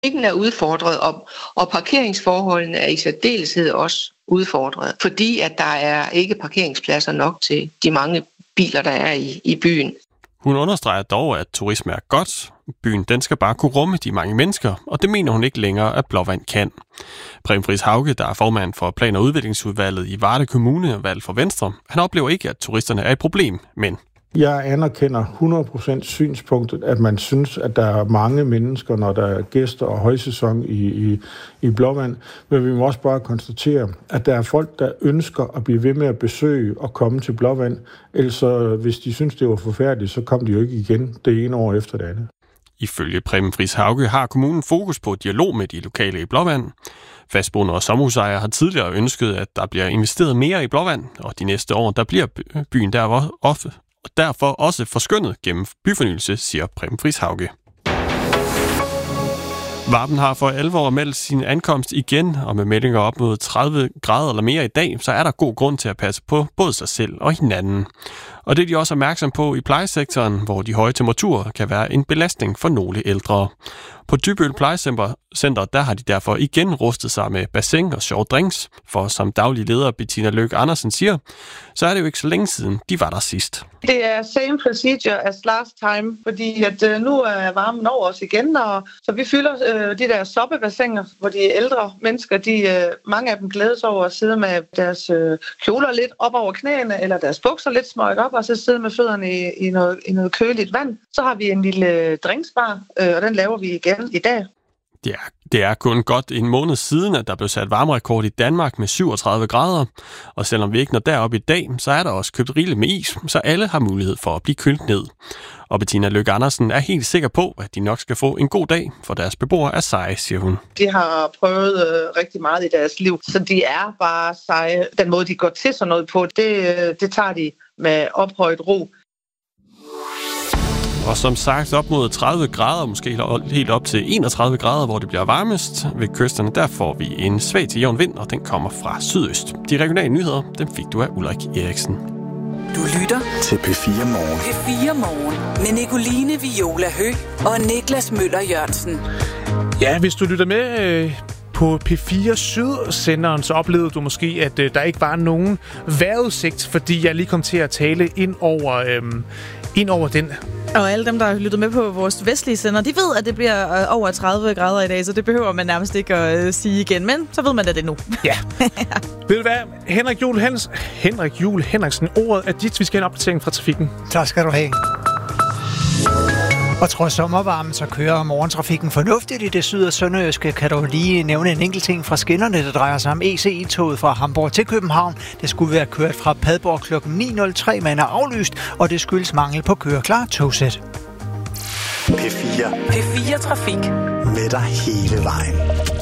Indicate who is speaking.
Speaker 1: Trafikken er udfordret, og parkeringsforholdene er i særdeleshed også udfordret, fordi at der er ikke parkeringspladser nok til de mange biler, der er i byen.
Speaker 2: Hun understreger dog, at turisme er godt. Byen den skal bare kunne rumme de mange mennesker, og det mener hun ikke længere, at Blåvand kan. Preben Friis Hauge, der er formand for Plan- og Udviklingsudvalget i Varde Kommune, valgt for Venstre, han oplever ikke, at turisterne er et problem, men...
Speaker 3: Jeg anerkender 100% synspunktet, at man synes, at der er mange mennesker, når der er gæster og højsæson i Blåvand. Men vi må også bare konstatere, at der er folk, der ønsker at blive ved med at besøge og komme til Blåvand. Ellers hvis de synes, det var forfærdeligt, så kom de jo ikke igen det ene år efter det andet.
Speaker 2: Ifølge Preben Friis Hauge har kommunen fokus på dialog med de lokale i Blåvand. Fastboende og sommerhusejere har tidligere ønsket, at der bliver investeret mere i Blåvand, og de næste år, der bliver byen derfor også forskønnet gennem byfornyelse, siger Preben Friis Hauge. Varden har for alvor meldt sin ankomst igen, og med meldinger op mod 30 grader eller mere i dag, så er der god grund til at passe på både sig selv og hinanden. Og det er de også opmærksom på i plejesektoren, hvor de høje temperaturer kan være en belastning for nogle ældre. På Dybøl Plejecenter, der har de derfor igen rustet sig med bassin og sjove drinks, for som daglig leder Bettina Løkke Andersen siger, så er det jo ikke så længe siden, de var der sidst.
Speaker 4: Det er same procedure as last time, fordi at nu er varmen over os igen, og så vi fylder de der soppebassiner, hvor de ældre mennesker, mange af dem glædes over at sidde med deres kjoler lidt op over knæene, eller deres bukser lidt smøgt op, og så sidde med fødderne i noget køligt vand. Så har vi en lille drinksbar, og den laver vi igen i dag.
Speaker 2: Ja, det er kun godt en måned siden, at der blev sat varmerekord i Danmark med 37 grader. Og selvom vi ikke når derop i dag, så er der også købt rigeligt med is, så alle har mulighed for at blive kølt ned. Og Bettina Løkke Andersen er helt sikker på, at de nok skal få en god dag, for deres beboere er seje, siger hun.
Speaker 4: De har prøvet rigtig meget i deres liv, så de er bare seje. Den måde, de går til sådan noget på, det tager de med ophøjet ro.
Speaker 2: Og som sagt op mod 30 grader, måske helt op til 31 grader, hvor det bliver varmest. Ved kysterne, der får vi en svag til jævn vind, og den kommer fra sydøst. De regionale nyheder, dem fik du af Ulrik Eriksen.
Speaker 5: Du lytter
Speaker 6: til P4 Morgen.
Speaker 5: P4 Morgen med Nicoline Viola Høgh og Niklas Møller Jørgensen.
Speaker 7: Ja, hvis du lytter med på P4 Syd-senderen, så oplevede du måske, at der ikke var nogen vejrudsigt, fordi jeg lige kom til at tale ind over den.
Speaker 8: Og alle dem, der har lyttet med på vores vestlige sender, de ved, at det bliver over 30 grader i dag, så det behøver man nærmest ikke at sige igen. Men så ved man, at det er nu.
Speaker 7: Ja. Ved du hvad? Henrik Juhl Henriksen, ordet er dit. Vi skal have en opdatering fra trafikken.
Speaker 9: Tak skal du have. Og trods sommervarmen, så kører morgentrafikken fornuftigt i det syd- og sønderjyske. Kan du lige nævne en enkelt ting fra skinnerne, der drejer sig om ECE-toget fra Hamburg til København. Det skulle være kørt fra Padborg kl. 9.03, men er aflyst, og det skyldes mangel på køreklar togsæt.
Speaker 6: P4.
Speaker 5: P4 Trafik.
Speaker 6: Med dig hele vejen.